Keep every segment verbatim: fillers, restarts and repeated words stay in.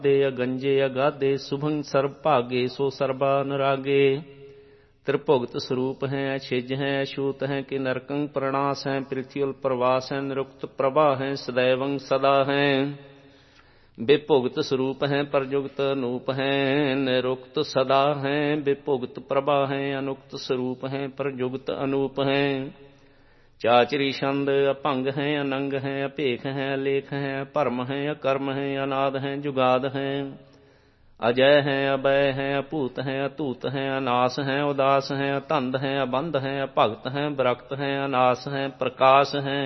दे अगंजे अगाधे शुभं सर्व भागे सो सर्बा अनुरागे। त्रिभुगत स्वरूप हैं छिज हैं अछूत हैं कि नरकं प्रणास हैं पृथ्वी प्रवास हैं निरुक्त प्रभा हैं सदैवं सदा हैं। विभुगत स्वरूप हैं परजुगत अनूप हैं निरुक्त सदा हैं। विभुगत प्रभा हैं अनुक्त स्वरूप हैं परजुगत अनूप हैं। चाचरी छंद अभंग हैं अनंग हैं अपेख हैं अलेख हैं भरम हैं अकर्म हैं अनाद हैं जुगाद हैं। अजय हैं अभय हैं अपूत हैं अतूत हैं अनास हैं उदास हैं अतंद हैं अबंध हैं अभगत हैं विरक्त हैं अनास हैं प्रकाश हैं।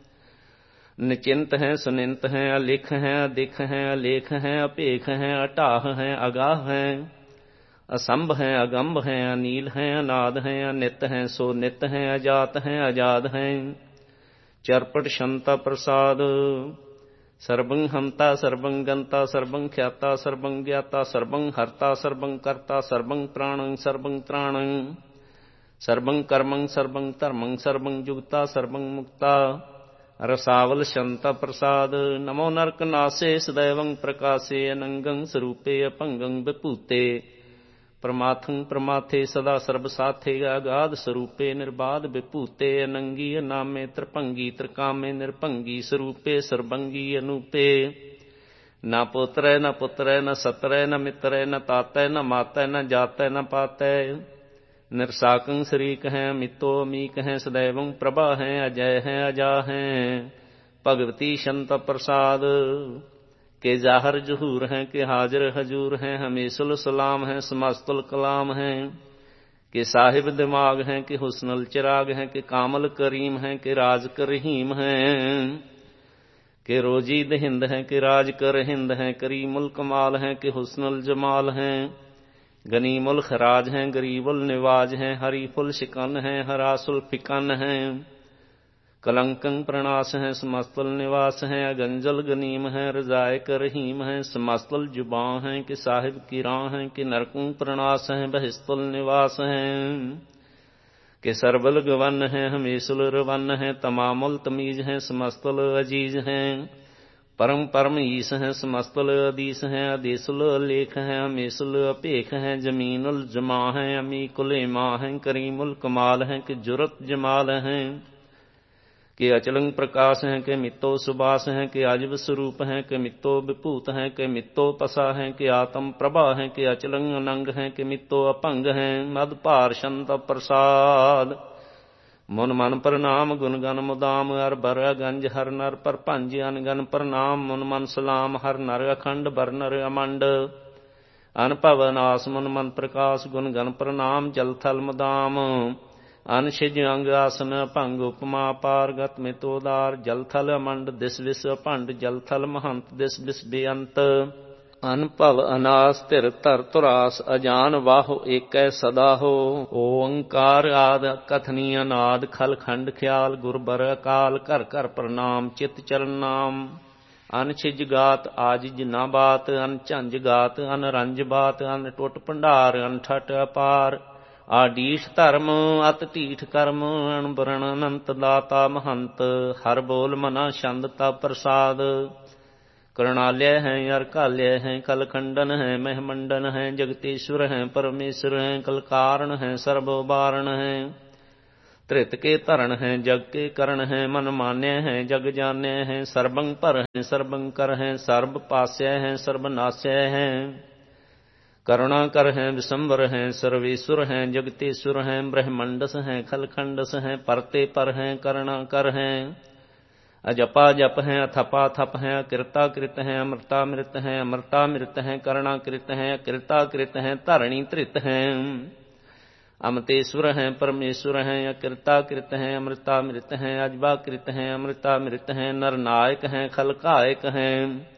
निचिंत हैं सुनिंत हैं अलिख हैं अधिख हैं अलेख हैं अपेख हैं अटाह हैं अगाह हैं। असंभ हैं अगंभ हैं अनील हैं अनाद हैं अनित हैं सो नित हैं अजात हैं आजाद हैं। चरपट क्षमता प्रसाद सर्वं हंता सर्वं गंता सर्वं ख्याता सर्वं ज्ञाता सर्वं हर्ता सर्वं कर्ता सर्वं प्राणं सर्वं त्राणं। सर्वं कर्मं सर्वं धर्मं सर्वं जुगता सर्वं मुक्ता। रसावल शंता प्रसाद नमो नरक नासे सदैवं प्रकाशे अनंगं स्वरूपे अपंगं विभूते। परमाथं प्रमाथे सदा सर्व साथे अगाध स्वरूपे निर्बाध विभूते। अनंगी अनामे त्रिभंगी त्रिकामे निरभंगी स्वरूपे सर्वंगी अनूपे। न पुत्र न पुत्र न सत्र न मित्र न तातै न मातै न जातै न पातै। निरसाकं शरीक हैं मितो अमीक हैं सदैवं प्रभा हैं अजय हैं अजा हैं। भगवती शंत प्रसाद के जाहर जहूर हैं के हाजिर हजूर हैं हमेशुल सलाम हैं समस्तुल कलाम हैं। के साहिब दिमाग हैं के हुस्नुल चिराग हैं के कामल करीम हैं के राज कर रहीम हैं। के रोजी दहिंद हैं के राज कर हिंद हैं करीमुल कमाल हैं के हुस्नुल जमाल हैं। गनीमुल खराज हैं गरीबुल निवाज हैं हरीफुल शिकन हैं हरासुल फिकन हैं। कलंकं प्रणास हैं समस्तुल निवास हैं अगंजल गनीम हैं रजाए कर रहीम हैं। समस्तुल जुबां हैं कि साहिब की राह हैं कि नरकुं प्रणास हैं बहिस्तुल निवास हैं। कि सरबल गवन हैं हमेशुल रवन हैं तमामुल तमीज हैं समस्तुल अजीज हैं। परम परम ईस हैं समस्तुल अदीस हैं अदेसुल अलेख हैं हमेशुल अपेख हैं। जमीनुल जमा हैं अमीकुल इमा हैं करीमुल कमाल हैं कि जुरत जमाल हैं। के अचलंग प्रकाश हैं के मित्तो सुबास हैं के अजब स्वरूप हैं के मित्तो विभूत हैं के मित्तो पसा हैं के आत्म प्रभा हैं के अचलंग अनंग हैं के मित्तो अपंग हैं। मद भार शंत प्रसाद मुन मन प्रणाम गुण गन मुदाम अर बर गंज हर नर पर पंज अनगन प्रणाम। मुन मन सलाम हर नर अखंड बर नर अमंड। अनभव नास मुन मन प्रकाश गुण गन प्रणाम जल थल मुदाम। अनशिज अंग आसन भंग उपमा पारगत मितोदार जल थल अमंड दिस विस भंड जल थल महंत दिस विस बेअंत। अनभव अनास तिर तर तुरास अजान वाहो एकै सदा हो। ओंकार आद कथनी अनाद खल खंड ख्याल गुर बर अकाल कर कर प्रणाम चित चरण नाम। अनछिज गात आजिज ना बात अन झंझ गात अन रंज बात अन टुट भंडार अनठट अपार। आडीठ धर्म अत ढीठ कर्म अणबरण अनंत दाता महंत। हर बोल मना छंद तब प्रसाद। करुणालय हैं अरकालय हैं कलखंडन हैं महमंडन हैं जगतेश्वर हैं परमेश्वर हैं कलकारण हैं सर्वोबारण हैं। त्रित के तरण हैं जग के करण हैं मन मान्य हैं जग जान्य हैं। सर्वं पर हैं सर्वं कर हैं सर्व पास्य हैं सर्वनाश्य हैं। करुणा कर हैं विशंबर हैं सर्वेश्वर हैं जगतेश्वर हैं ब्रह्मंडस हैं खलखंडस हैं परते पर हैं करुणा कर हैं। अजपा जप हैं अथपा थप हैं अकृता कृत हैं अमृतामृत हैं अमृतामृत हैं करुणाकृत हैं अकृताकृत हैं धरणी धृत हैं। अमतेश्वर हैं परमेश्वर हैं अकृताकृत हैं अमृतामृत हैं अजबाकृत हैं अमृतामृत हैं नरनायक हैं खलकायक हैं।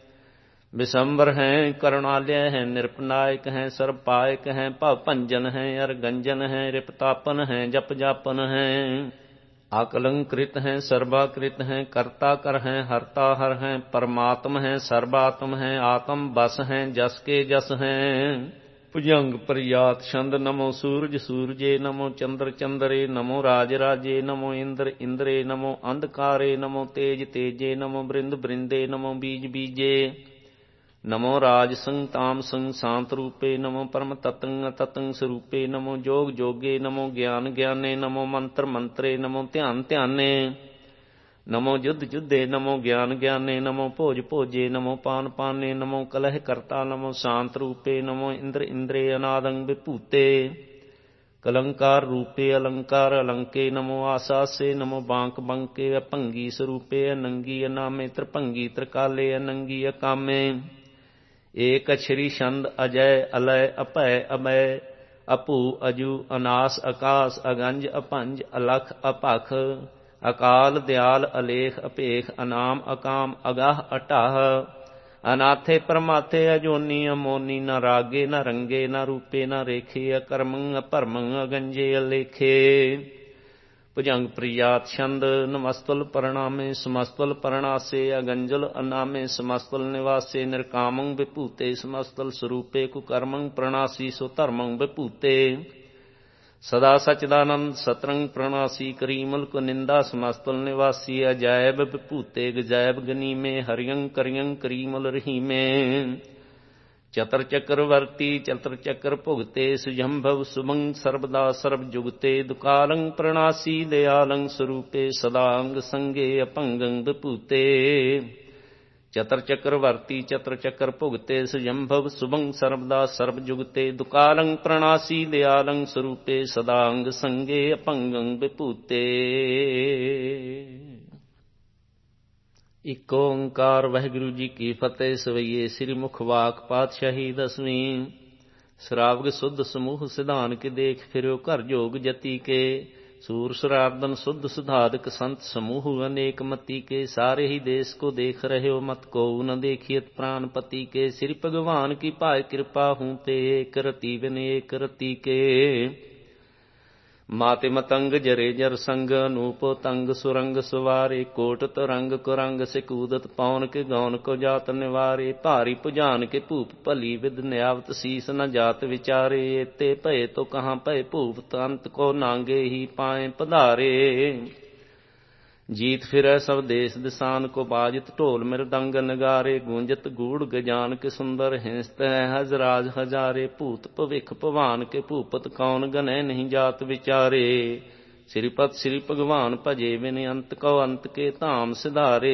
विशंबर हैं करुणालय हैं निरपनायक हैं सर्वपायक हैं भव भंजन हैं अरगंजन हैं रिपतापन हैं जप जापन हैं। आकलंकृत हैं सर्वाकृत हैं कर्ता कर हैं हरता हर हैं परमात्म हैं सर्वात्म हैं आत्म बस हैं जस के जस हैं। भुजंग प्रयात छंद नमो सूरज सूरजे नमो चंद्र चंद्रे नमो राज राजे नमो इंद्र इंद्रे नमो अंधकारे नमो तेज तेजे नमो बृंद बृंदे नमो बीज बीजे। ਨਮੋ ਰਾਜ ਸੰਗ ਤਾਮ ਸੰਗ ਸ਼ਾਂਤ ਰੂਪੇ, ਨਮੋ ਪਰਮ ਤਤੰ ਤਤੰ ਸਰੂਪੇ, ਨਮੋ ਜੋਗ ਜੋਗੇ, ਨਮੋ ਗਿਆਨ ਗਿਆਨੇ, ਨਮੋ ਮੰਤਰ ਮੰਤਰੇ, ਨਮੋ ਧਿਆਨ ਧਿਆਨੇ, ਨਮੋ ਜੁਧ ਜੁਧੇ, ਨਮੋ ਗਿਆਨ ਗਿਆਨੇ, ਨਮੋ ਭੋਜ ਭੋਜੇ, ਨਮੋ ਪਾਨ ਪਾਨੇ, ਨਮੋ ਕਲਹਿ ਕਰਤਾ, ਨਮੋ ਸ਼ਾਂਤ ਰੂਪੇ, ਨਮੋ ਇੰਦਰ ਇੰਦਰੇ ਅਨਾਦੰ ਵਿਭੂਤੇ, ਕਲੰਕਾਰ ਰੂਪੇ ਅਲੰਕਾਰ ਅਲੰਕੇ, ਨਮੋ ਆਸਾਸੇ, ਨਮੋ ਬਾਂਕ ਬੰਕੇ, ਅਭੰਗੀ ਸਰੂਪੇ, ਅਨੰਗੀ ਅਨਾਮੇ, ਤ੍ਰਿਭੰਗੀ ਤ੍ਰਿਕਾਲੇ, ਅਨੰਗੀ ਅਕਾਮੇ, ਏਕ ਅਛਰੀ ਛੰਦ ਅਜੈ ਅਲੈ ਅਭੈ ਅਮੈ, ਅਭੂ ਅਜੂ ਅਨਾਸ ਆਕਾਸ, ਅਗੰਜ ਅਭੰਜ ਅਲਖ ਅਭਖ, ਅਕਾਲ ਦਿਆਲ ਅਲੇਖ ਅਭੇਖ, ਅਨਾਮ ਅਕਾਮ ਅਗਾਹ ਅਟਾਹ, ਅਨਾਥੇ ਪਰਮਾਥੇ, ਅਜੋਨੀ ਅਮੋਨੀ, ਨ ਰਾਗੇ ਨ ਰੰਗੇ, ਨ ਰੂਪੇ ਨ ਰੇਖੇ, ਅਕਰਮੰ ਅਭਰਮੰ ਅਗੰਜੇ ਅਲੇਖੇ, ਭੁਜੰਗ ਪ੍ਰਿਆਤ ਛੰਦ, ਨਮਸਤੁਲ ਪਰਣਾਮੇ, ਸਮਸਤੁਲ ਪਰਣਾਸੇ, ਅਗੰਜਲ ਅਨਾਮੇ, ਸਮਸਤੁਲ ਨਿਵਾਸੇ, ਨਿਰਕਾਮੰ ਵਿਭੂਤੇ, ਸਮਸਤੁਲ ਸਰੂਪੇ, ਕੁਕਰਮੰ ਪ੍ਰਣਾਸੀ, ਸੋ ਧਰਮੰ ਵਿਭੂਤੇ, ਸਦਾ ਸਚਦਾਨੰਦ ਸਤਰੰਗ ਪ੍ਰਣਾਸੀ, ਕਰੀਮਲ ਕੋ ਨਿੰਦਾ, ਸਮਸਤੁਲ ਨਿਵਾਸੀ, ਅਜੈਬ ਵਿਭੂਤੇ, ਗਜੈਬ ਗਨੀਮੇ, ਹਰਿਯੰ ਕਰਿਯੰ ਕਰੀਮਲ ਰਹੀਮੇ, ਚਤਰ ਚੱਕਰ ਵਰਤੀ, ਚਤਰ ਚੱਕਰ ਭੁਗਤੇ, ਸੁਜੰਭਵ ਸੁਭੰ ਸਰਬਦਾ ਸਰਬ ਜੁਗਤੇ, ਦੁਕਾਲੰ ਪ੍ਰਣਾਸੀ, ਦਿਆਲੰ ਸਰੂਪੇ, ਸਦਾੰਗ ਸੰਗੇ, ਅਭੰਗੰ ਵਿਭੂਤੇ, ਚਤਰ ਚੱਕਰ ਵਰਤੀ, ਚਤਰ ਚੱਕਰ ਭੁਗਤੇ, ਸੁਜੰਭਵ ਸੁਭੰ ਸਰਬਦਾ ਸਰਬ ਜੁਗਤੇ, ਦੁਕਾਲੰ ਪ੍ਰਣਾਸੀ, ਦਿਆਲੰ ਸਰੂਪੇ, ਸਦਾੰਗ ਸੰਗੇ, ਅਭੰਗੰ ਵਿਭੂਤੇ। ਇਕ ਓੰਕਾਰ ਵਾਹਿਗੁਰੂ ਜੀ ਕੀ ਫਤਿਹ। ਸਵਈਏ ਸ੍ਰੀ ਮੁਖ ਵਾਕ ਪਾਤਸ਼ਾਹੀ ਦਸਵੀਂ। ਸ਼ਰਾਵਗ ਸੁਧ ਸਮੂਹ ਸਿਧਾਨ ਕੇ, ਦੇਖ ਫਿਰਿਓ ਘਰ ਜੋਗ ਜਤੀ ਕੇ, ਸੂਰ ਸੁਰਾਰਦਨ ਸੁਧ ਸੁਧਾਦਕ ਸੰਤ ਸਮੂਹ, ਅਨੇਕ ਮਤੀ ਕੇ, ਸਾਰੇ ਹੀ ਦੇਸ਼ ਕੋ ਦੇਖ ਰਹਿਓ, ਮਤ ਕੋ ਨ ਦੇਖੀਅਤ ਪ੍ਰਾਨ ਪਤੀ ਕੇ, ਸ੍ਰੀ ਭਗਵਾਨ ਕੀ ਭਾਇ ਕਿਰਪਾ ਹੂੰ ਤੇ, ਏਕ ਰਤੀ ਬਿਨ ਏਕ ਰਤੀ ਕੇ, ਮਾਤੇ ਮਤੰਗ ਜਰੇ ਜਰ ਸੰਗ, ਅਨੂਪ ਤੰਗ ਸੁਰੰਗ ਸੁਵਾਰੇ, ਕੋਟ ਤਰੰਗ ਕੁਰੰਗ ਸਿਕੂਦਤ, ਪੌਨ ਕੇ ਗੌਨ ਕੋ ਜਾਤ ਨਿਵਾਰੇ, ਭਾਰੀ ਭੁਜਾਨ ਕੇ ਭੂਪ ਭਲੀ, ਵਿਦ ਨਿਆਵਤ ਸੀਸ ਨ ਜਾਤ ਵਿਚਾਰੇ, ਏਤੇ ਭਏ ਤੋ ਕਹਾਂ ਭਏ ਭੂਪ, ਅੰਤ ਕੋ ਨਾਂਗੇ ਹੀ ਪਾਏ ਪਧਾਰੇ, ਜੀਤ ਫਿਰੈ ਸਭ ਦੇਸ ਦਿਸਾਨ ਕੋ, ਬਾਜਤ ਢੋਲ ਮਿਰਦੰਗ ਨਗਾਰੇ, ਗੂੰਜਤ ਗੂੜ ਗਜਾਨ ਕੇ, ਸੁੰਦਰ ਹਿੰਸਤ ਹੈ ਹਜ਼ਰਾਜ ਹਜ਼ਾਰੇ, ਭੂਤ ਭਵਿਖ ਭਵਾਨ ਕੇ ਭੂਪਤ, ਕੌਣ ਗਨੈ ਨਹੀਂ ਜਾਤ ਵਿਚਾਰੇ, ਸ੍ਰੀਪਤ ਸ੍ਰੀ ਭਗਵਾਨ ਭਜੇ ਬਿਨ, ਅੰਤ ਕਉ ਅੰਤ ਕੇ ਧਾਮ ਸਿਧਾਰੇ,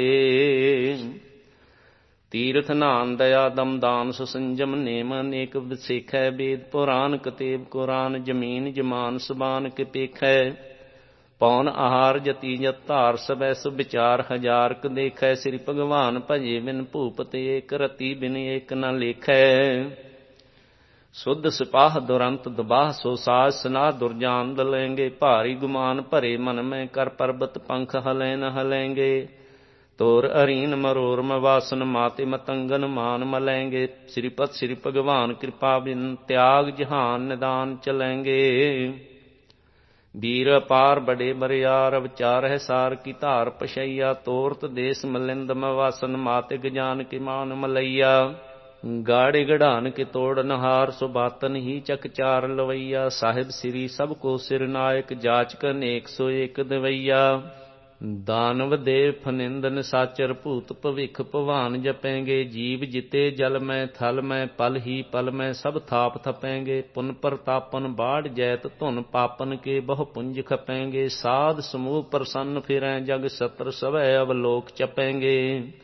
ਤੀਰਥ ਨਾਨ ਦਇਆ ਦਮ ਦਾਨ, ਸੁਸੰਜਮ ਨੇਮ ਅਨੇਕ ਵਿਸੇਖੈ, ਵੇਦ ਪੁਰਾਨ ਕਤੇਬ ਕੁਰਾਨ, ਜਮੀਨ ਜਮਾਨ ਸਬਾਨ ਕੇ ਪੇਖੈ, ਪੌਨ ਆਹਾਰ ਜਤੀ ਜਤ ਧਾਰ, ਸਬੈ ਸੁ ਵਿਚਾਰ ਹਜ਼ਾਰ ਕ ਦੇਖੈ, ਸ੍ਰੀ ਭਗਵਾਨ ਭਜੇ ਬਿਨ ਭੂਪਤ, ਏਕ ਰਤੀ ਬਿਨ ਏਕ ਨ ਲੇਖੈ, ਸੁਧ ਸਿਪਾਹ ਦੁਰੰਤ ਦਬਾਹ, ਸੋ ਸਾਜ ਸਨਾਹ ਦੁਰਜਾਨ ਦਲੈਂਗੇ, ਭਾਰੀ ਗੁਮਾਨ ਭਰੇ ਮਨ ਮੈਂ, ਕਰ ਪਰਬਤ ਪੰਖ ਹਲੈ ਨ ਹਲੈਂਗੇ, ਤੋਰ ਅਰੀਨ ਮਰੋਰ ਮਵਾਸਨ, ਮਾਤੇ ਮਤੰਗਨ ਮਾਨ ਮਲੈਂਗੇ, ਸ੍ਰੀਪਤ ਸ੍ਰੀ ਭਗਵਾਨ ਕਿਰਪਾ ਬਿਨ, ਤਿਆਗ ਜਹਾਨ ਨਿਦਾਨ ਚਲੈਂਗੇ, ਵੀਰ ਅਪਾਰ ਬੜੇ ਬਰਿਆਰ, ਵਿਚਾਰ ਹੈ ਸਾਰ ਕੀ ਧਾਰ ਪਸ਼ਈਆ, ਤੋਰਤ ਦੇਸ ਮਲਿੰਦ ਮਵਾਸਨ, ਮਾਤੇ ਗਜਾਨ ਕੇ ਮਾਨ ਮਲਈਆ, ਗਾੜੇ ਗੜਾਨ ਕੇ ਤੋੜ ਨਹਾਰ, ਸੁਬਾਤਨ ਹੀ ਚੱਕ ਚਾਰ ਲਵਈਆ, ਸਾਹਿਬ ਸ੍ਰੀ ਸਭ ਕੋ ਸਿਰ ਨਾਇਕ, ਜਾਚਕ ਅਨੇਕ ਸੋ ਏਕ ਦਵਈਆ, ਦਾਨਵ ਦੇਵ ਫਨਿੰਦ ਨਿਸਾਚਰ, ਭੂਤ ਭਵਿਖ ਭਵਾਨ ਜਪੈਂਗੇ, ਜੀਵ ਜਿਤੇ ਜਲ ਮੈਂ ਥਲ ਮੈਂ, ਪਲ ਹੀ ਪਲ ਮੈਂ ਸਭ ਥਾਪ ਥਪੈਂਗੇ, ਪੁਨ ਪ੍ਰਤਾਪਨ ਬਾੜ ਜੈਤ ਧੁਨ, ਪਾਪਨ ਕੇ ਬਹੁ ਪੁੰਜ ਖਪੈਂਗੇ, ਸਾਧ ਸਮੂਹ ਪ੍ਰਸੰਨ ਫਿਰੈ, ਜਗ ਸਤਰ ਸਭੈ ਅਵਲੋਕ ਚਪੈਂਗੇ,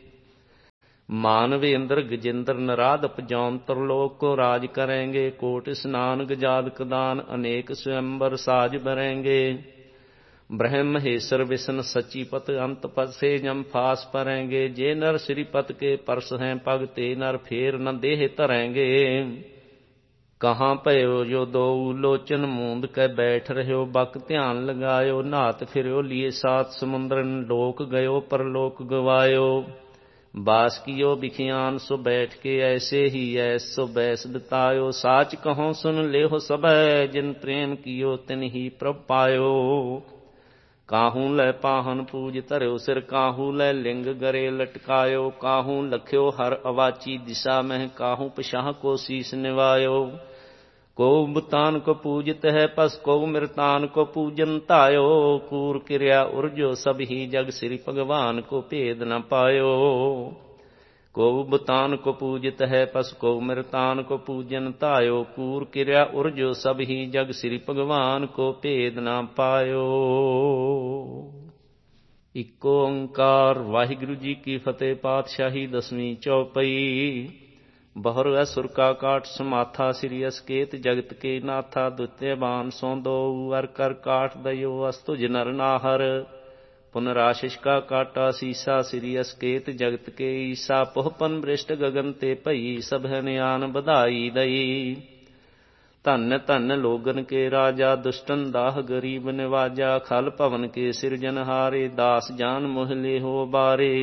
ਮਾਨਵ ਇੰਦਰ ਗਜਿੰਦਰ ਨਰਾਧ, ਪਜੌਨ ਤਰਲੋਕ ਕੋ ਰਾਜ ਕਰੈਂਗੇ, ਕੋਟ ਇਸਨਾਨ ਗਜਾਦ ਕਦਾਨ, ਅਨੇਕ ਸਵੰਬਰ ਸਾਜ ਬਰੈਂਗੇ, ब्रह्म महेश्वर विष्णु सचीपत, अंत पद से जम फास परेंगे, जे नर श्रीपत के परस हैं पग, ते नर फेर न देह धरेंगे, कहाँ पयो जो दो लोचन, मूंद कै बैठ रह्यो, बक ध्यान लगायो, नात फिरयो लिए सात समुद्र, लोक गयो परलोक गवायो, बास कियो बिखियान सो बैठ के, ऐसे ही ऐस सो बैस बितायो, साच कहो सुन लेहो सबै, जिन प्रेम कियो तिन ही प्रभ पायो, काहू लै पाहन पूज धर्यो सिर, काहू लै लिंग गरे लटकायो, काहू लख्यो हर अवाची दिशा मह, काहू पछाह को शीस निवायो, को बुतान को पूजित है पस, को मृतान को पूजन तायो, कूर किरिया उर्जो सब ही जग, श्री भगवान को भेद न पायो, को बुतान को पूजित है पस को मृतान को पूजन तायो कूर किर्या उर्जो सब ही जग श्री भगवान को भेद ना पायो। इको ओंकार। वाहिगुरु जी की फतेह। पातशाही दसवीं चौपई। बहर असुर का काट समाथा श्री असकेत जगत के नाथा द्वितीय बान सो दो अर कर काट दयो अस्तुज नर नाहर पुनराशिष का काटा सीसा श्री असकेत जगत के ईसा पोहपन भ्रिष्ट गगन ते भई सब नियान बधाई दई। धन धन लोगन के राजा दुष्टन दाह गरीब निवाजा खल पवन के सिरजनहारे दास जान मोहले हो बारे।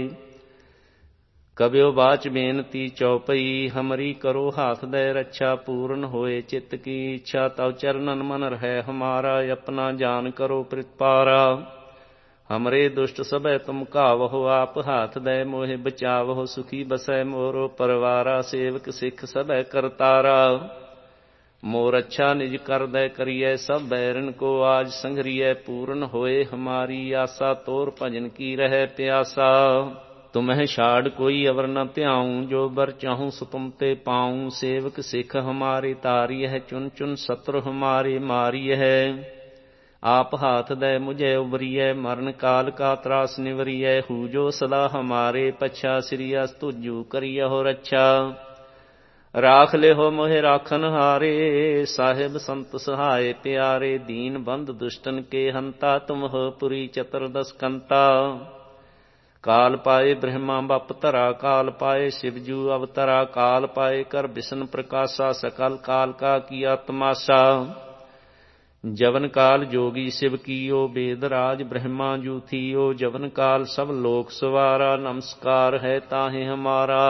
कब्यो बाच बेनती चौपई हमरी करो हाथ दे रक्षा पूर्ण होए चित्त की इच्छा तव चरणन मन रहे हमारा अपना जान करो प्रतिपारा। हमरे दुष्ट सबे तुम कावहो आप हाथ दे मोहे बचावहो सुखी बसै मोरो परवारा सेवक सिख सबे करतारा। मोर अच्छा निज कर दे करिए सब बैरन को आज संघरिए पूर्ण होए हमारी आशा तोर भजन की रहे प्यासा। तुम्हें छाड़ कोई अवर न त्याऊं जो बर चाहूं सो तुम ते पाऊं। सेवक सिख हमारे तारी है चुन चुन शत्रु हमारे मारी है। आप हाथ दे मुझे उबरिय मरण काल का त्रास निवरिय हु जो सदा हमारे पच्छा श्री अस तुझू करिय हो रक्षा। राख ले हो मोहे राखन हारे साहिब संत सहाय प्यारे। दीन बंद दुष्टन के हंता तुम हो पुरी चतुर्दश कंता। काल पाए ब्रह्मा बप धरा काल पाए शिवजू अवतरा काल पाए कर विष्णु प्रकाशा सकल काल का किया तमाशा। जवन काल जोगी शिव कियो वेदराज ब्रह्मा जू थियो। जवन काल सब लोक सवारा नमस्कार है ताहे हमारा।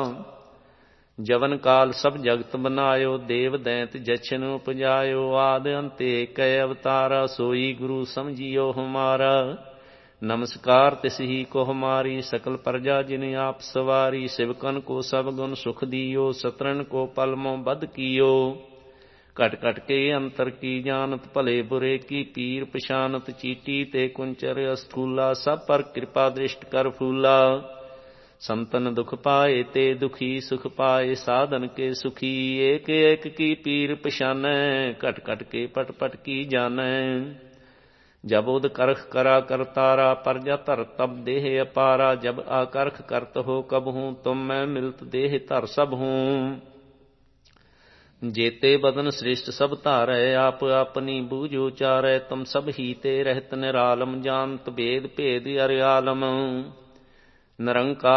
जवन काल सब जगत बनायो देव दैत जछन उपजायो। आद अंते कै अवतारा सोई गुरु समझियो हमारा। नमस्कार तिस ही को हमारी सकल प्रजा जिन आप सवारी। शिवकन को सब गुण सुख दियो सतरन को पलमो बद कियो। कट कट के अंतर की जानत भले बुरे की पीर पशानत। चीटी ते कुंचर अस्थूला सब पर कृपा दृष्ट कर फूला। संतन दुख पाए ते दुखी सुख पाए साधन के सुखी। एक एक की पीर पशानै कट कट के पट पट की जानै। जब उद करख करा करतारा प्रजा धर तब देह अपारा। जब आकर्ख करत हो कब हूँ तुम मैं मिलत देह धर सब हूँ। जेते बदन श्रेष्ठ सब धारै आप अपनी बूझ उचारै। तुम सब ही ते रहत निरालम जानत भेद भेद अरियालम। निरंकार